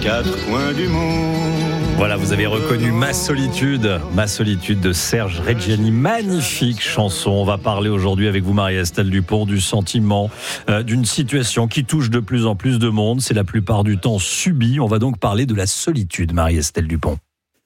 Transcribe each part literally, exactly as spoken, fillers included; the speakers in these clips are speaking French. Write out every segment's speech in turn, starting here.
quatre coins du monde. Voilà, vous avez reconnu Ma solitude, Ma solitude de Serge Reggiani. Magnifique chanson. On va parler aujourd'hui avec vous, Marie-Estelle Dupont, du sentiment, euh, d'une situation qui touche de plus en plus de monde. C'est la plupart du temps subi. On va donc parler de la solitude, Marie-Estelle Dupont.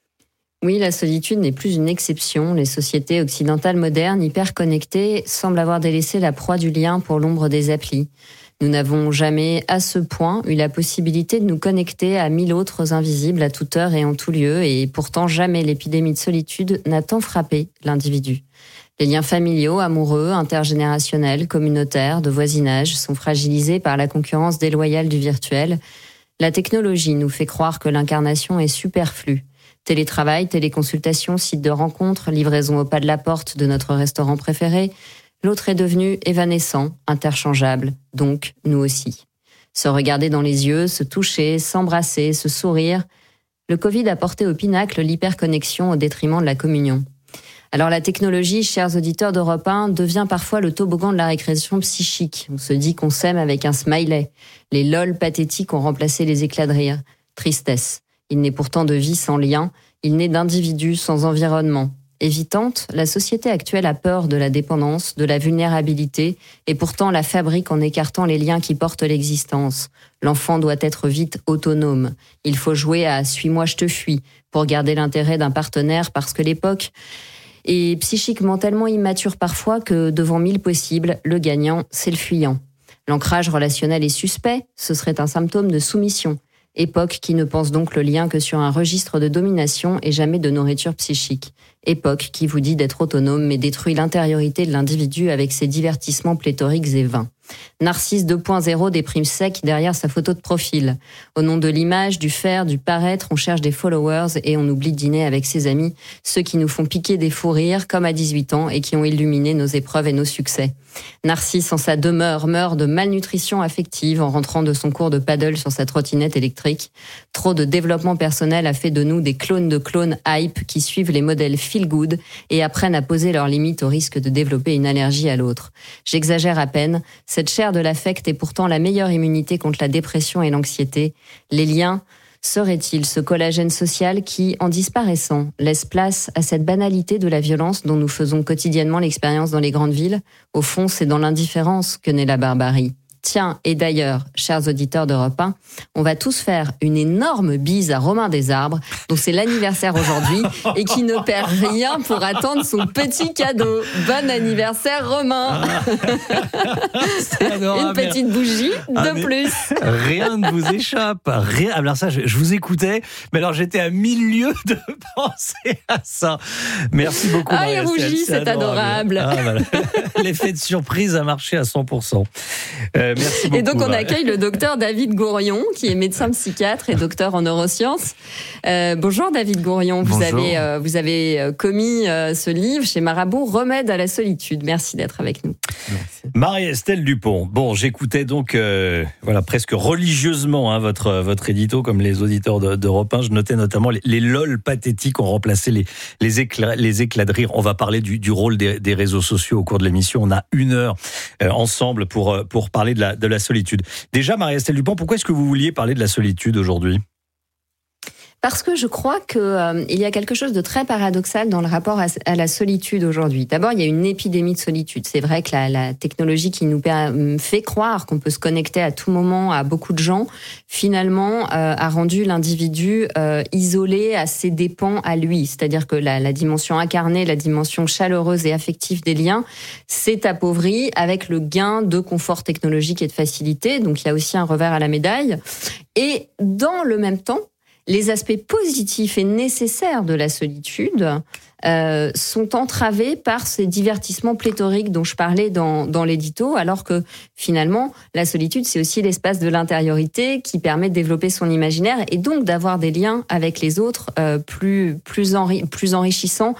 Oui, la solitude n'est plus une exception. Les sociétés occidentales modernes, hyper connectées, semblent avoir délaissé la proie du lien pour l'ombre des applis. Nous n'avons jamais, à ce point, eu la possibilité de nous connecter à mille autres invisibles à toute heure et en tout lieu, et pourtant jamais l'épidémie de solitude n'a tant frappé l'individu. Les liens familiaux, amoureux, intergénérationnels, communautaires, de voisinage sont fragilisés par la concurrence déloyale du virtuel. La technologie nous fait croire que l'incarnation est superflue. Télétravail, téléconsultation, sites de rencontres, livraison au pas de la porte de notre restaurant préféré. L'autre est devenu évanescent, interchangeable, donc nous aussi. Se regarder dans les yeux, se toucher, s'embrasser, se sourire. Le Covid a porté au pinacle l'hyperconnexion au détriment de la communion. Alors la technologie, chers auditeurs d'Europe un, devient parfois le toboggan de la récréation psychique. On se dit qu'on s'aime avec un smiley. Les lol pathétiques ont remplacé les éclats de rire. Tristesse. Il n'est pourtant de vie sans lien, il n'est d'individu sans environnement. Évitante, la société actuelle a peur de la dépendance, de la vulnérabilité, et pourtant la fabrique en écartant les liens qui portent l'existence. L'enfant doit être vite autonome. Il faut jouer à « suis-moi, je te fuis » pour garder l'intérêt d'un partenaire parce que l'époque est psychiquement tellement immature parfois que devant mille possibles, le gagnant, c'est le fuyant. L'ancrage relationnel est suspect, ce serait un symptôme de soumission. Époque qui ne pense donc le lien que sur un registre de domination et jamais de nourriture psychique. Époque qui vous dit d'être autonome mais détruit l'intériorité de l'individu avec ses divertissements pléthoriques et vains. Narcisse deux point zéro déprime sec derrière sa photo de profil. Au nom de l'image, du faire, du paraître, on cherche des followers et on oublie de dîner avec ses amis, ceux qui nous font piquer des fous rires comme à dix-huit ans et qui ont illuminé nos épreuves et nos succès. Narcisse en sa demeure meurt de malnutrition affective en rentrant de son cours de paddle sur sa trottinette électrique. Trop de développement personnel a fait de nous des clones de clones hype qui suivent les modèles feel good et apprennent à poser leurs limites au risque de développer une allergie à l'autre. J'exagère à peine. Cette chair de l'affect est pourtant la meilleure immunité contre la dépression et l'anxiété. Les liens seraient-ils ce collagène social qui, en disparaissant, laisse place à cette banalité de la violence dont nous faisons quotidiennement l'expérience dans les grandes villes ? Au fond, c'est dans l'indifférence que naît la barbarie. Tiens, et d'ailleurs, chers auditeurs d'Europe un, on va tous faire une énorme bise à Romain Desarbres, dont c'est l'anniversaire aujourd'hui, et qui ne perd rien pour attendre son petit cadeau. Bon anniversaire, Romain. C'est adorable. Une petite bougie de ah, plus. Rien ne vous échappe. Rien. Alors ça, je, je vous écoutais, mais alors j'étais à mille lieues de penser à ça. Merci beaucoup, Ah, il rougit, c'est, c'est adorable. Ah, voilà. L'effet de surprise a marché à cent pour cent. Euh, merci beaucoup. Et donc, on accueille le docteur David Gourion, qui est médecin psychiatre et docteur en neurosciences. Euh, bonjour David Gourion, vous bonjour. avez, euh, vous avez commis euh, ce livre chez Marabout, Remède à la solitude. Merci d'être avec nous. Merci. Marie-Estelle Dupont. Bon, j'écoutais donc euh, voilà, presque religieusement hein, votre, votre édito, comme les auditeurs de, d'Europe un. Je notais notamment les, les lol pathétiques ont remplacé les, les, éclats, les éclats de rire. On va parler du, du rôle des, des réseaux sociaux au cours de l'émission. On a une heure euh, ensemble pour, pour parler de la, de la solitude. Déjà, Marie-Estelle Dupont, pourquoi est-ce que vous vouliez parler de la solitude aujourd'hui ? Parce que je crois qu'il euh, y a quelque chose de très paradoxal dans le rapport à, à la solitude aujourd'hui. D'abord, il y a une épidémie de solitude. C'est vrai que la, la technologie qui nous fait croire qu'on peut se connecter à tout moment à beaucoup de gens, finalement, euh, a rendu l'individu euh, isolé à ses dépens à lui. C'est-à-dire que la, la dimension incarnée, la dimension chaleureuse et affective des liens, s'est appauvrie avec le gain de confort technologique et de facilité. Donc, il y a aussi un revers à la médaille. Et dans le même temps, les aspects positifs et nécessaires de la solitude euh, sont entravés par ces divertissements pléthoriques dont je parlais dans, dans l'édito, alors que finalement, la solitude, c'est aussi l'espace de l'intériorité qui permet de développer son imaginaire et donc d'avoir des liens avec les autres euh, plus, plus, enri- plus enrichissants